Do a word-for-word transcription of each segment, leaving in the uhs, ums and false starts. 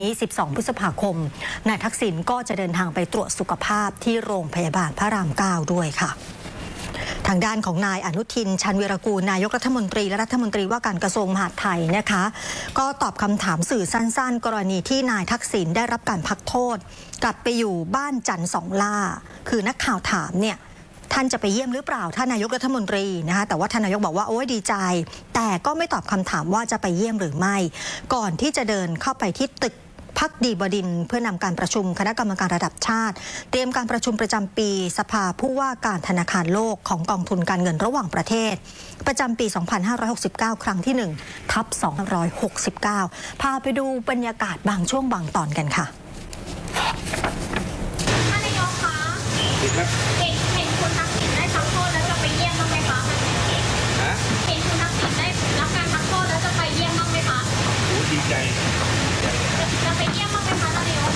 สิบสอง พฤษภาคมนายทักษิณก็จะเดินทางไปตรวจสุขภาพที่โรงพยาบาลพระรามเก้าด้วยค่ะทางด้านของนายอนุทินชาญวีรกูลนายกรัฐมนตรีและรัฐมนตรีว่าการกระทรวงมหาดไทยนะคะก็ตอบคำถามสื่อสั้นๆกรณีที่นายทักษิณได้รับการพักโทษกลับไปอยู่บ้านจันทร์สองล่าคือนักข่าวถามเนี่ยท่านจะไปเยี่ยมหรือเปล่าท่านนายกรัฐมนตรีนะคะแต่ว่าท่านนายกบอกว่าโอ้ยดีใจแต่ก็ไม่ตอบคำถามว่าจะไปเยี่ยมหรือไม่ก่อนที่จะเดินเข้าไปที่ตึกพักดีบดินทร์เพื่อนำการประชุมคณะกรรมการระดับชาติเตรียมการประชุมประจำปีสภาผู้ว่าการธนาคารโลกของกองทุนการเงินระหว่างประเทศประจำปี สองพันห้าร้อยหกสิบเก้า ครั้งที่ หนึ่ง ทับ สองพันห้าร้อยหกสิบเก้า พาไปดูบรรยากาศบางช่วงบางตอนกันค่ะท่านนายกคะเห็นเห็นคุณทักษิณได้พักโทษแล้วจะไปเยี่ยมบ้างไหมคะเห็นคุณทักษิณได้รับการพักโทษแล้วจะไปเยี่ยมบ้างไหมคะดีใจจะไปเยี่ยมบ้างไหมคะท่านนายก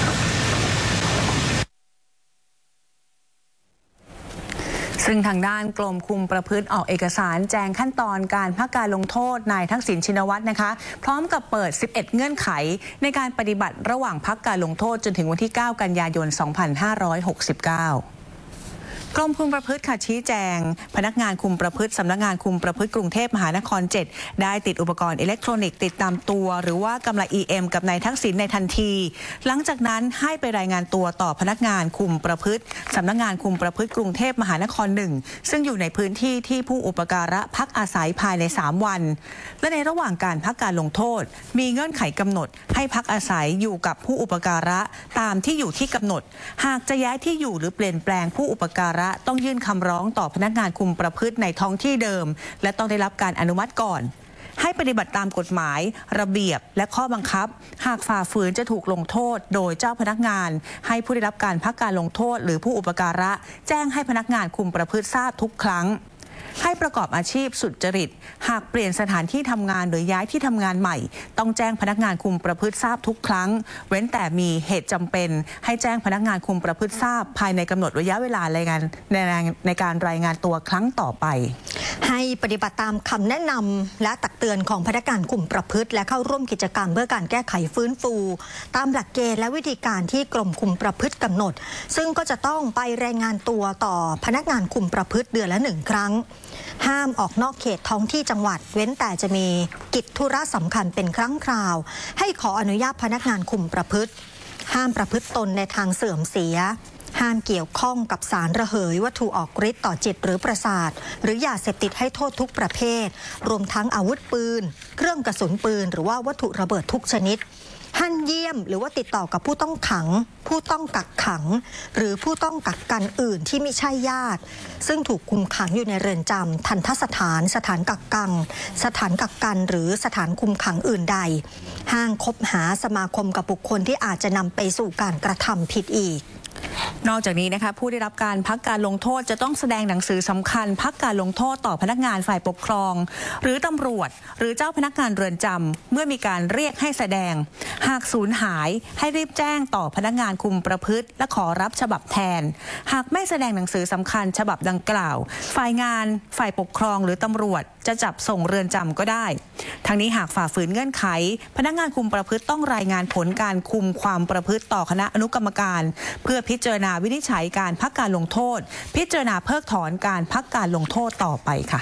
ซึ่งทางด้านกรมคุมประพฤติออกเอกสารแจงขั้นตอนการพักการลงโทษนายทักษิณชินวัตรนะคะพร้อมกับเปิดสิบเอ็ดเงื่อนไขในการปฏิบัติระหว่างพักการลงโทษจนถึงวันที่เก้ากันยายนสองพันห้าร้อยหกสิบเก้ากรมคุมประพฤติค่ะชี้แจงพนักงานคุมประพฤติสำนักงานคุมประพฤติกรุงเทพมหานครเจ็ดได้ติดอุปกรณ์อิเล็กทรอนิกส์ติดตามตัวหรือว่ากำไร อี เอ็ม กับนายทักษิณในทันทีหลังจากนั้นให้ไปรายงานตัวต่อพนักงานคุมประพฤติสำนักงานคุมประพฤติกรุงเทพมหานครหนึ่งซึ่งอยู่ในพื้นที่ที่ผู้อุปการะพักอาศัยภายในสามวันและในระหว่างการพักการลงโทษมีเงื่อนไขกำหนดให้พักอาศัยอยู่กับผู้อุปการะตามที่อยู่ที่กำหนดหากจะย้ายที่อยู่หรือเปลี่ยนแปลงผู้อุปการะต้องยื่นคำร้องต่อพนักงานคุมประพฤติในท้องที่เดิมและต้องได้รับการอนุมัติก่อนให้ปฏิบัติตามกฎหมายระเบียบและข้อบังคับหากฝ่าฝืนจะถูกลงโทษโดยเจ้าพนักงานให้ผู้ได้รับการพักการลงโทษหรือผู้อุปการะแจ้งให้พนักงานคุมประพฤติทราบทุกครั้งให้ประกอบอาชีพสุจริตหากเปลี่ยนสถานที่ทำงานหรือย้ายที่ทำงานใหม่ต้องแจ้งพนักงานคุมประพฤติทราบทุกครั้งเว้นแต่มีเหตุจำเป็นให้แจ้งพนักงานคุมประพฤติทราบภายในกำหนดระยะเวลารายงานในการรายงานตัวครั้งต่อไปให้ปฏิบัติตามคำแนะนำและตักเตือนของพนักงานคุมประพฤติและเข้าร่วมกิจกรรมเพื่อการแก้ไขฟื้นฟูตามหลักเกณฑ์และวิธีการที่กรมคุมประพฤติกำหนดซึ่งก็จะต้องไปรายงานตัวต่อพนักงานคุมประพฤติเดือนละหนึ่งครั้งห้ามออกนอกเขตท้องที่จังหวัดเว้นแต่จะมีกิจธุระสำคัญเป็นครั้งคราวให้ขออนุญาตพนักงานคุมประพฤติห้ามประพฤติตนในทางเสื่อมเสียห้ามเกี่ยวข้องกับสารระเหยวัตถุออกฤทธิ์ต่อจิตหรือประสาทหรือยาเสพติดให้โทษทุกประเภทรวมทั้งอาวุธปืนเครื่องกระสุนปืนหรือว่าวัตถุระเบิดทุกชนิดห้ามเยี่ยมหรือว่าติดต่อกับผู้ต้องขังผู้ต้องกักขังหรือผู้ต้องกักกันอื่นที่ไม่ใช่ญาติซึ่งถูกคุมขังอยู่ในเรือนจำทัณฑสถานสถานกักกันสถานกักกันหรือสถานคุมขังอื่นใดห้ามคบหาสมาคมกับบุคคลที่อาจจะนำไปสู่การกระทำผิดอีกนอกจากนี้นะคะผู้ได้รับการพักการลงโทษจะต้องแสดงหนังสือสำคัญพักการลงโทษต่อพนักงานฝ่ายปกครองหรือตำรวจหรือเจ้าพนักงานเรือนจำเมื่อมีการเรียกให้แสดงหากสูญหายให้รีบแจ้งต่อพนักงานคุมประพฤติและขอรับฉบับแทนหากไม่แสดงหนังสือสำคัญฉบับดังกล่าวฝ่ายงานฝ่ายปกครองหรือตำรวจจะจับส่งเรือนจำก็ได้ทั้งนี้หากฝ่าฝืนเงื่อนไขพนักงานคุมประพฤติต้องรายงานผลการคุมความประพฤติต่อคณะอนุกรรมการเพื่อพิจารณาวินิจฉัยการพักการลงโทษพิจารณาเพิกถอนการพักการลงโทษต่อไปค่ะ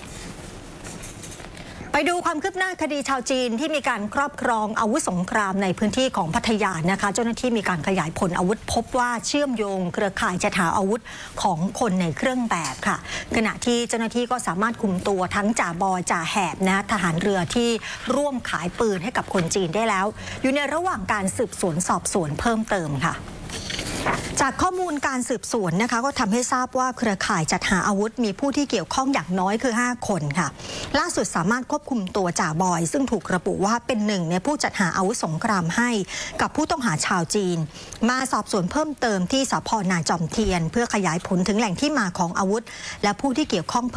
ไปดูความคืบหน้าคดีชาวจีนที่มีการครอบครองอาวุธสงครามในพื้นที่ของพัทยานะคะเจ้าหน้าที่มีการขยายผลอาวุธพบว่าเชื่อมโยงเครือข่ายจัดหาอาวุธของคนในเครื่องแบบค่ะขณะที่เจ้าหน้าที่ก็สามารถคุมตัวทั้งจ่าบอยจ่าแหบนะทหารเรือที่ร่วมขายปืนให้กับคนจีนได้แล้วอยู่ในระหว่างการสืบสวนสอบสวนเพิ่มเติมค่ะจากข้อมูลการสืบสวนนะคะก็ทำให้ทราบว่าเครือข่ายจัดหาอาวุธมีผู้ที่เกี่ยวข้องอย่างน้อยคือห้าคนค่ะล่าสุดสามารถควบคุมตัวจ่าบอยซึ่งถูกระบุว่าเป็นหนึ่งในผู้จัดหาอาวุธสงครามให้กับผู้ต้องหาชาวจีนมาสอบสวนเพิ่มเติมที่สภ.นาจอมเทียนเพื่อขยายผลถึงแหล่งที่มาของอาวุธและผู้ที่เกี่ยวข้อง